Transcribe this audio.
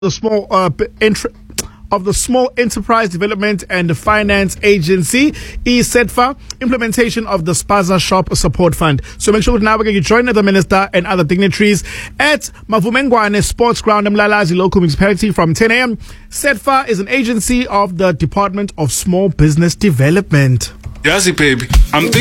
the Small Enterprise Development and Finance Agency, ESETFA, implementation of the Spaza Shop Support Fund. So make sure now we're going to join the minister and other dignitaries at Mavumengwane Sports Ground, Mlalazi local municipality from 10 a.m. SETFA is an agency of the Department of Small Business Development. Yazi, baby. I'm thinking